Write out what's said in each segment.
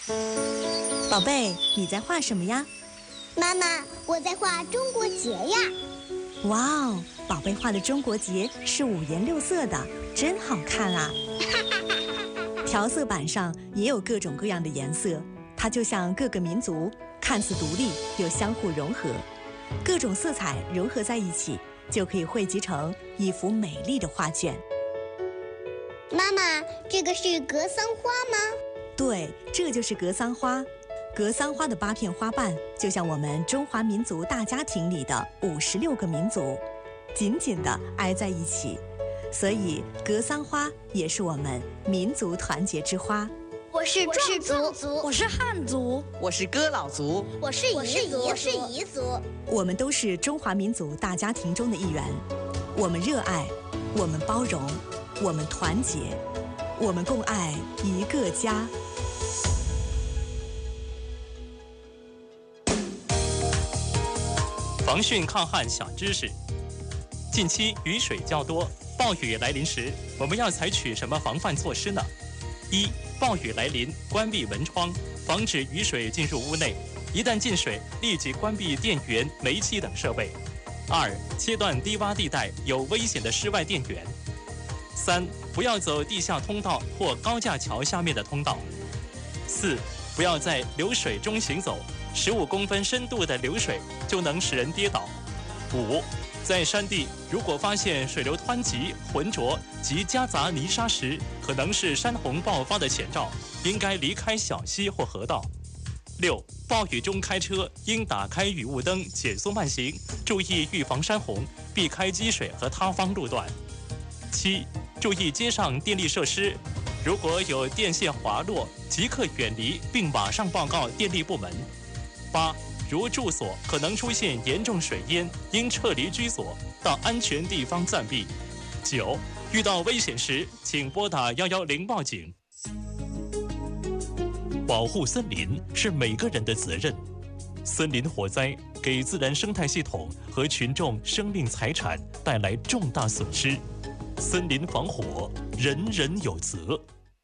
宝贝，你在画什么呀？ 妈妈，我在画中国结呀。 哇哦，宝贝画的中国结是五颜六色的，真好看啊！调色板上也有各种各样的颜色，它就像各个民族，看似独立又相互融合，各种色彩融合在一起，就可以汇集成一幅美丽的画卷。 妈妈，这个是格桑花吗？ 对，这就是格桑花。格桑花的8片花瓣，就像我们中华民族大家庭里的56个民族，紧紧地挨在一起，所以格桑花也是我们民族团结之花。 我是壮族， 我是汉族， 我是哥老族， 我是彝族， 我们都是中华民族大家庭中的一员。我们热爱，我们包容，我们团结，我们共爱一个家。 防汛抗旱小知识：近期雨水较多，暴雨来临时，我们要采取什么防范措施呢？1. 暴雨来临，关闭门窗，防止雨水进入屋内。一旦进水，立即关闭电源、煤气等设备。2. 切断低洼地带有危险的室外电源。3. 不要走地下通道或高架桥下面的通道。4. 不要在流水中行走，15公分深度的流水就能使人跌倒。5. 在山地，如果发现水流湍急、浑浊及夹杂泥沙时，可能是山洪爆发的前兆，应该离开小溪或河道。6. 暴雨中开车应打开雨雾灯，减速慢行，注意预防山洪，避开积水和塌方路段。7. 注意街上电力设施，如果有电线滑落，即刻远离并马上报告电力部门。8. 如住所可能出现严重水淹，应撤离居所，到安全地方暂避。9. 遇到危险时，请拨打110报警。保护森林是每个人的责任。森林火灾给自然生态系统和群众生命财产带来重大损失。森林防火，人人有责。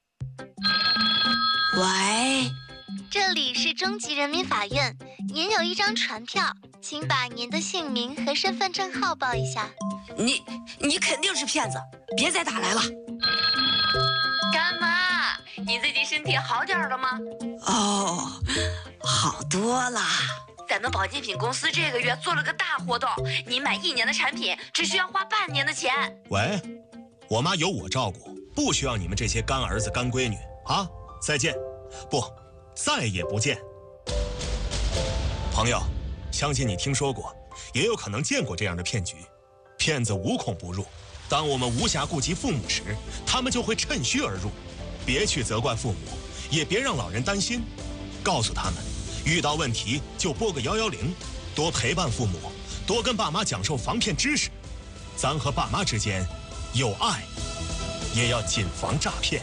喂，这里是中级人民法院，您有一张传票，请把您的姓名和身份证号报一下。 你肯定是骗子，别再打来了。 干妈，你最近身体好点了吗？ 哦，好多了。 咱们保健品公司这个月做了个大活动，你买1年的产品只需要花半年的钱。 喂，我妈有我照顾，不需要你们这些干儿子干闺女啊！再见，不，再也不见。朋友，相信你听说过，也有可能见过这样的骗局。骗子无孔不入，当我们无暇顾及父母时，他们就会趁虚而入。别去责怪父母，也别让老人担心，告诉他们，遇到问题就拨个110，多陪伴父母，多跟爸妈讲授防骗知识。咱和爸妈之间有爱，也要谨防诈骗。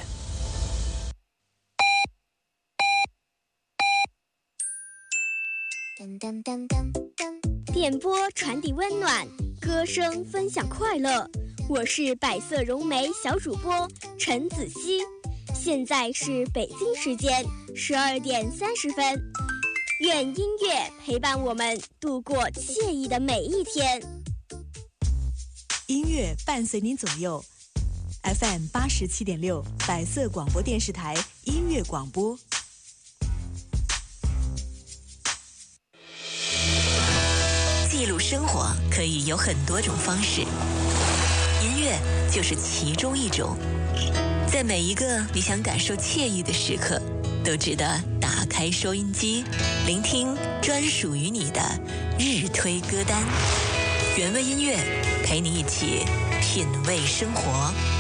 电波传递温暖，歌声分享快乐。我是百色融媒小主播陈子熙，现在是北京时间12点30分。愿音乐陪伴我们度过惬意的每一天。 音乐伴随您左右 ，FM 87.6百色广播电视台音乐广播。 记录生活可以有很多种方式，音乐就是其中一种。在每一个你想感受惬意的时刻，都值得打开收音机，聆听专属于你的日推歌单。原味音乐陪你一起品味生活。